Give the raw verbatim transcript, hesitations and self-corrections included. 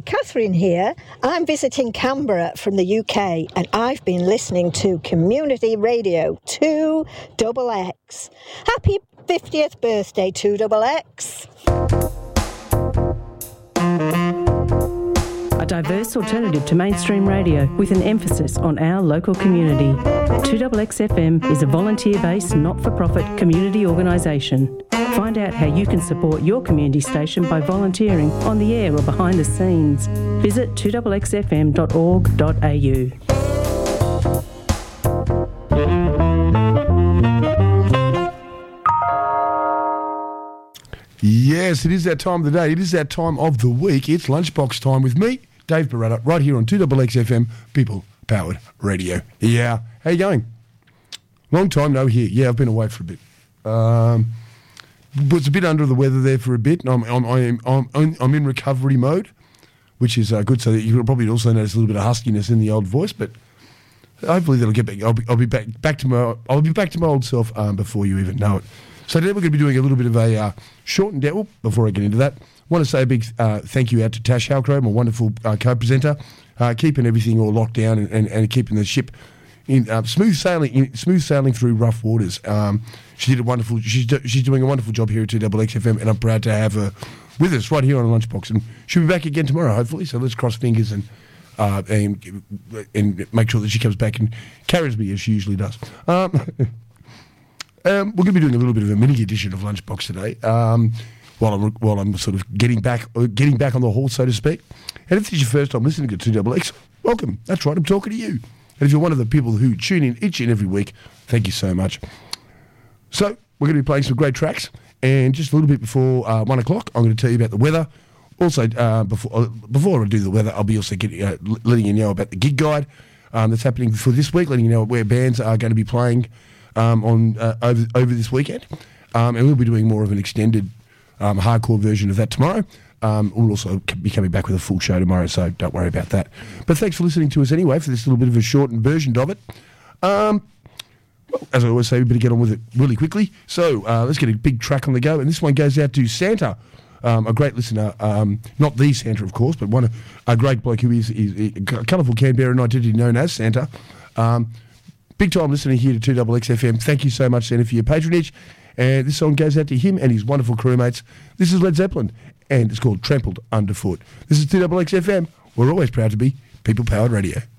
Catherine here. I'm visiting Canberra from the U K and I've been listening to Community Radio two X X. Happy fiftieth birthday, two X X. A diverse alternative to mainstream radio with an emphasis on our local community. two X X F M is a volunteer-based, not-for-profit community organisation. Find out how you can support your community station by volunteering on the air or behind the scenes. Visit two x x f m dot org dot a u. Yes, it is that time of the day. It is that time of the week. It's lunchbox time with me, Dave Barretta, right here on two X X F M, People Powered Radio. Yeah, how you going? Long time no here. Yeah, I've been away for a bit. Um, was a bit under the weather there for a bit, and I'm I'm I'm I'm, I'm in recovery mode, which is uh, good. So that you can probably also notice a little bit of huskiness in the old voice, but hopefully that'll get back. I'll be, I'll be back back to my I'll be back to my old self um, before you even know it. So today we're going to be doing a little bit of a uh, shortened out. Well, before I get into that, I want to say a big uh, thank you out to Tash Halcrow, my wonderful uh, co-presenter, uh, keeping everything all locked down and, and, and keeping the ship in uh, smooth sailing, in, smooth sailing through rough waters. Um, she did a wonderful. She's do, she's doing a wonderful job here at two X X F M, and I'm proud to have her with us right here on Lunchbox. And she'll be back again tomorrow, hopefully. So let's cross fingers and uh, and and make sure that she comes back and carries me as she usually does. Um, Um, we're going to be doing a little bit of a mini edition of Lunchbox today, um, while I'm while I'm sort of getting back uh, getting back on the horse, so to speak. And if this is your first time listening to two X X, welcome. That's right, I'm talking to you. And if you're one of the people who tune in each and every week, thank you so much. So we're going to be playing some great tracks, and just a little bit before uh, one o'clock, I'm going to tell you about the weather. Also, uh, before uh, before I do the weather, I'll be also getting, uh, letting you know about the gig guide um, that's happening for this week, letting you know where bands are going to be playing. Um, on uh, over over this weekend, um, and we'll be doing more of an extended um, hardcore version of that tomorrow. Um, we'll also be coming back with a full show tomorrow, so don't worry about that. But thanks for listening to us anyway for this little bit of a shortened version of it. Um, well, as I always say, we better get on with it really quickly. So uh, let's get a big track on the go, and this one goes out to Santa, um, a great listener, um, not the Santa, of course, but one a great bloke who is, is, is a colourful Canberran identity known as Santa. Um, Big time listening here to two X X F M. Thank you so much, Santa, for your patronage. And this song goes out to him and his wonderful crewmates. This is Led Zeppelin, and it's called Trampled Underfoot. This is two X X F M. We're always proud to be People Powered Radio.